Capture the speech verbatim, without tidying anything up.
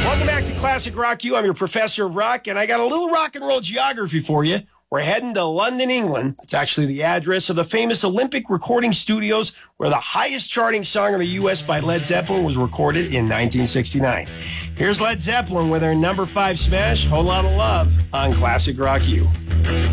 Welcome back to Classic Rock U. I'm your professor of rock, and I got a little rock and roll geography for you. We're heading to London, England. It's actually the address of the famous Olympic Recording Studios, where the highest charting song in the U S by Led Zeppelin was recorded in nineteen sixty-nine. Here's Led Zeppelin with their number five smash, Whole Lotta Love, on Classic Rock U.